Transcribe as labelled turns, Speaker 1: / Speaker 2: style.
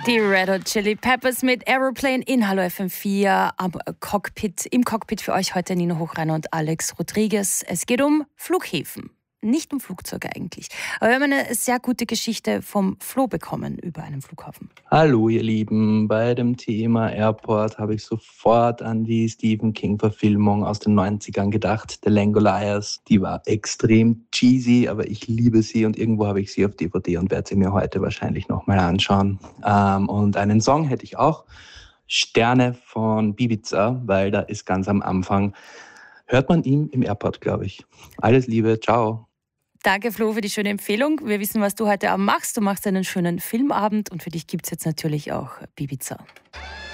Speaker 1: Die Red Hot Chili Peppers mit Aeroplane in Hallo FM4 im Cockpit für euch heute Nino Hochreiner und Alex Rodriguez. Es geht um Flughäfen. Nicht um Flugzeuge eigentlich. Aber wir haben eine sehr gute Geschichte vom Flo bekommen über einen Flughafen.
Speaker 2: Hallo ihr Lieben, bei dem Thema Airport habe ich sofort an die Stephen King-Verfilmung aus den 90ern gedacht, The Langoliers. Die war extrem cheesy, aber ich liebe sie und irgendwo habe ich sie auf DVD und werde sie mir heute wahrscheinlich nochmal anschauen. Und einen Song hätte ich auch, Sterne von Ibiza, weil da ist ganz am Anfang, hört man ihn im Airport, glaube ich. Alles Liebe, ciao.
Speaker 1: Danke, Flo, für die schöne Empfehlung. Wir wissen, was du heute Abend machst. Du machst einen schönen Filmabend und für dich gibt es jetzt natürlich auch Ibiza.